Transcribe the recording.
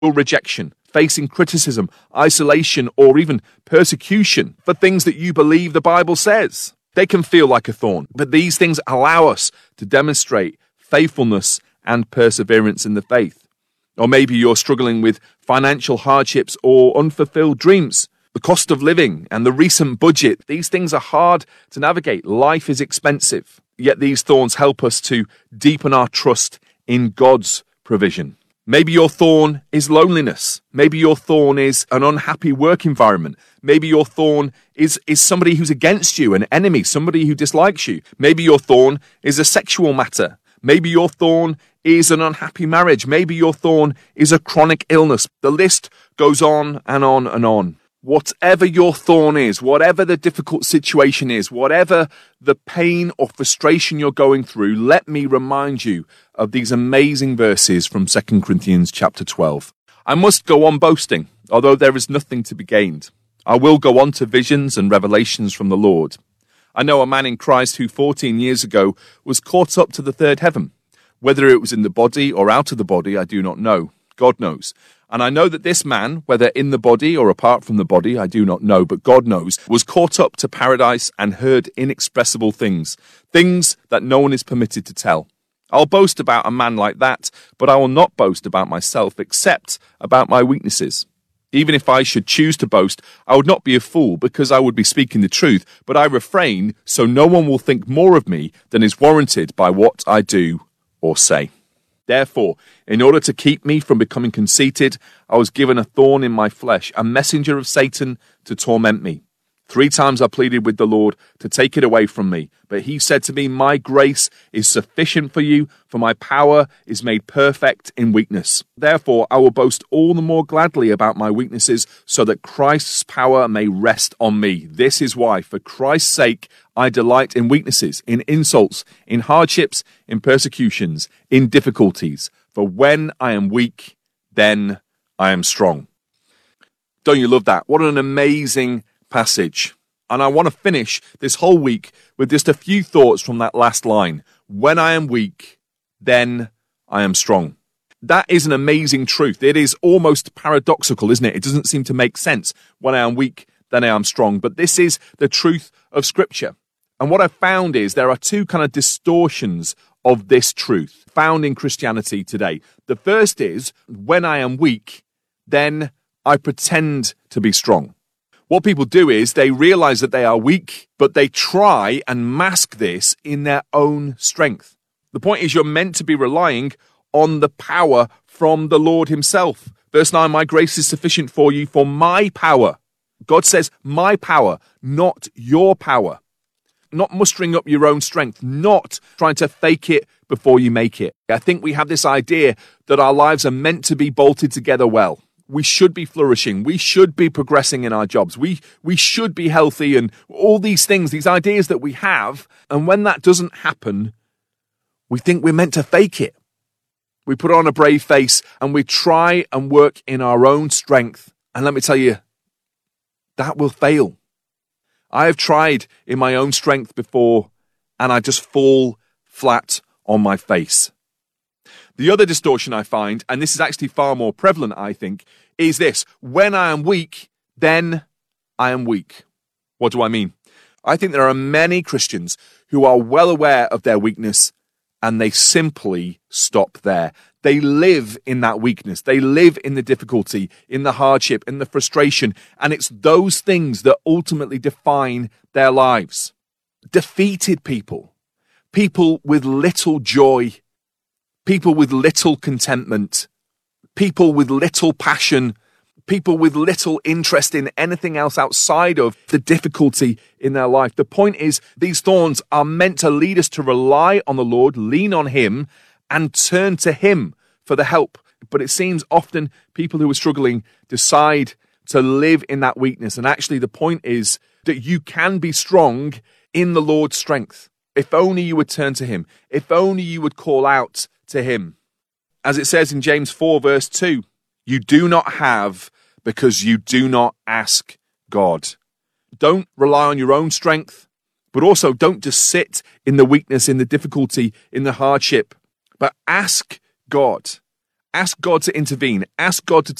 rejection, facing criticism, isolation, or even persecution for things that you believe the Bible says. They can feel like a thorn, but these things allow us to demonstrate faithfulness and perseverance in the faith. Or maybe you're struggling with financial hardships or unfulfilled dreams. The cost of living and the recent budget, these things are hard to navigate. Life is expensive. Yet these thorns help us to deepen our trust in God's provision. Maybe your thorn is loneliness. Maybe your thorn is an unhappy work environment. Maybe your thorn is somebody who's against you, an enemy, somebody who dislikes you. Maybe your thorn is a sexual matter. Maybe your thorn is an unhappy marriage. Maybe your thorn is a chronic illness. The list goes on and on and on. Whatever your thorn is, whatever the difficult situation is, whatever the pain or frustration you're going through, let me remind you of these amazing verses from 2 Corinthians chapter 12. I must go on boasting, although there is nothing to be gained. I will go on to visions and revelations from the Lord. I know a man in Christ who 14 years ago was caught up to the third heaven. Whether it was in the body or out of the body, I do not know. God knows. And I know that this man, whether in the body or apart from the body, I do not know, but God knows, was caught up to paradise and heard inexpressible things, things that no one is permitted to tell. I'll boast about a man like that, but I will not boast about myself, except about my weaknesses. Even if I should choose to boast, I would not be a fool, because I would be speaking the truth, but I refrain, so no one will think more of me than is warranted by what I do or say. Therefore, in order to keep me from becoming conceited, I was given a thorn in my flesh, a messenger of Satan to torment me. 3 times I pleaded with the Lord to take it away from me, but he said to me, my grace is sufficient for you, for my power is made perfect in weakness. Therefore, I will boast all the more gladly about my weaknesses, so that Christ's power may rest on me. This is why, for Christ's sake, I delight in weaknesses, in insults, in hardships, in persecutions, in difficulties. For when I am weak, then I am strong. Don't you love that? What an amazing passage. And I want to finish this whole week with just a few thoughts from that last line. When I am weak, then I am strong. That is an amazing truth. It is almost paradoxical, isn't it? It doesn't seem to make sense. When I am weak, then I am strong. But this is the truth of Scripture. And what I've found is there are 2 kind of distortions of this truth found in Christianity today. The first is, when I am weak, then I pretend to be strong. What people do is they realize that they are weak, but they try and mask this in their own strength. The point is, you're meant to be relying on the power from the Lord himself. Verse 9, my grace is sufficient for you, for my power. God says, my power, not your power. Not mustering up your own strength, not trying to fake it before you make it. I think we have this idea that our lives are meant to be bolted together well. We should be flourishing. We should be progressing in our jobs. We should be healthy, and all these things, these ideas that we have. And when that doesn't happen, we think we're meant to fake it. We put on a brave face and we try and work in our own strength. And let me tell you, that will fail. I have tried in my own strength before, and I just fall flat on my face. The other distortion I find, and this is actually far more prevalent, I think, is this. When I am weak, then I am weak. What do I mean? I think there are many Christians who are well aware of their weakness, and they simply stop there. They live in that weakness. They live in the difficulty, in the hardship, in the frustration, and it's those things that ultimately define their lives. Defeated people, people with little joy, people with little contentment, people with little passion, people with little interest in anything else outside of the difficulty in their life. The point is, these thorns are meant to lead us to rely on the Lord, lean on him, and turn to him for the help. But it seems often people who are struggling decide to live in that weakness. And actually, the point is that you can be strong in the Lord's strength. If only you would turn to him. If only you would call out to him. As it says in James 4 verse 2, you do not have because you do not ask God. Don't rely on your own strength, but also don't just sit in the weakness, in the difficulty, in the hardship, but ask God. Ask God to intervene. Ask God to